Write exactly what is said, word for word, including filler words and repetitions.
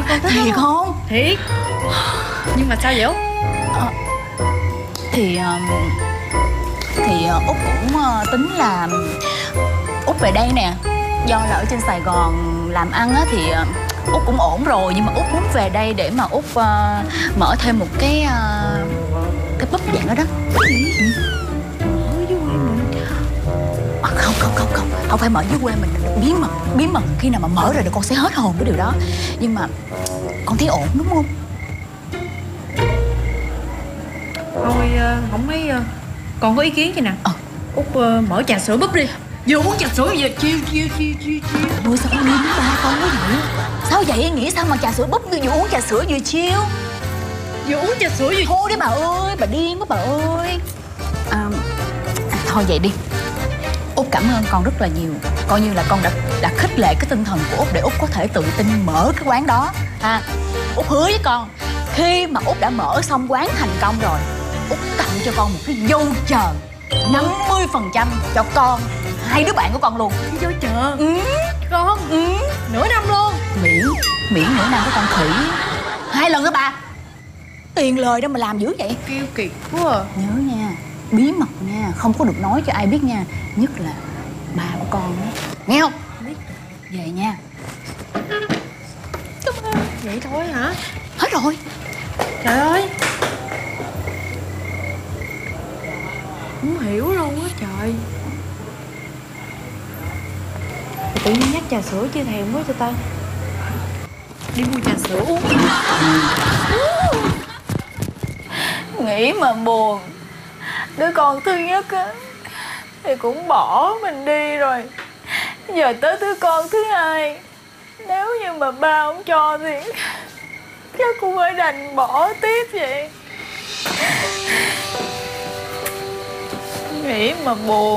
con thích Thiệt không? không? Thiệt. Nhưng mà sao vậy Út? À, thì ờ, thì ờ, Út cũng ờ, tính là Út về đây nè. Do là ở trên Sài Gòn làm ăn á thì ờ, Út cũng ổn rồi, nhưng mà Út muốn về đây để mà Út ờ, mở thêm một cái ờ, cái búp dạng đó đó. Cái gì? Ừ. Mở dưới quê mình. À, không không không không không phải mở dưới quê mình, bí mật bí mật khi nào mà mở ra thì con sẽ hết hồn với điều đó. Nhưng mà con thấy ổn đúng không? Thôi ờ, không mấy ờ, con có ý kiến gì nè. Ờ. Út ờ, mở trà sữa búp đi. Vừa uống trà sữa vừa chiêu chiêu chiêu chiêu chiêu. Ôi sao con điên ba con quá vậy? Sao vậy? Nghĩ sao mà trà sữa búp vừa uống trà sữa vừa chiêu? Vừa uống trà sữa vừa... Thôi đi bà ơi, bà điên quá bà ơi. À, à, thôi vậy đi. Út cảm ơn con rất là nhiều. Coi như là con đã đã khích lệ cái tinh thần của Út để Út có thể tự tin mở cái quán đó ha. Út hứa với con, khi mà Út đã mở xong quán thành công rồi, Út tặng cho con một cái voucher năm mươi phần trăm cho con, hai đứa bạn của con luôn. Cái dấu chờ. Ừ. Con. Ừ. Nửa năm luôn. Miễn Miễn nửa năm của con khỉ hai lần đó bà. Tiền lời đâu mà làm dữ vậy. Kêu kiệt quá à. Nhớ nha, bí mật nha, không có được nói cho ai biết nha. Nhất là ba của con đó, nghe không? Biết. Về nha. Vậy thôi hả? Hết rồi. Trời ơi. Không hiểu luôn á trời. Tự nhiên nhắc trà sữa chưa thèm quá cho ta. Đi mua trà sữa uống. Nghĩ mà buồn. Đứa con thứ nhất á thì cũng bỏ mình đi rồi. Giờ tới đứa con thứ hai, nếu như mà ba không cho thì chắc cũng phải đành bỏ tiếp vậy. Nghĩ mà buồn.